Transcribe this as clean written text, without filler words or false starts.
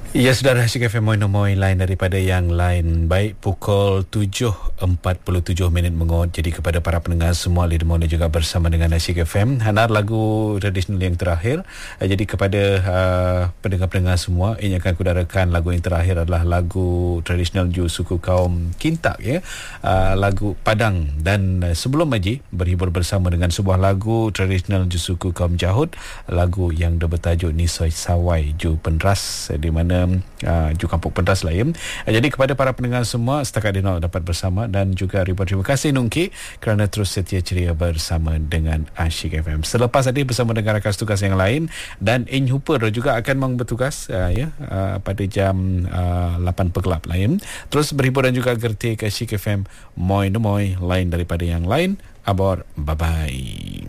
Ya, saudara, Asyik FM Moin lain daripada yang lain. Baik, pukul 7.47 mengot. Jadi kepada para pendengar semua, Lidemon dan juga bersama dengan Asyik FM, Hanar lagu tradisional yang terakhir. Jadi kepada pendengar-pendengar semua, ini akan kudarakan lagu yang terakhir adalah lagu tradisional Ju suku kaum Kintak, ya. Lagu Padang. Dan sebelum Haji berhibur bersama dengan sebuah lagu tradisional Ju suku kaum Jahud, lagu yang bertajuk Nisoi Sawai Ju Penras, di mana Ju Kampung Penras lah, ya. Jadi kepada para pendengar semua, setakat Dino dapat bersama, dan juga ribuan terima kasih Nungki kerana terus setia ceria bersama dengan Asyik FM. Selepas tadi bersama dengan rakan tugas yang lain, dan In Hooper juga akan bertugas pada jam 8 pegelap lah, ya. Terus berhibur dan juga gerti ke Asyik FM Moin lain daripada yang lain. Abor, bye-bye.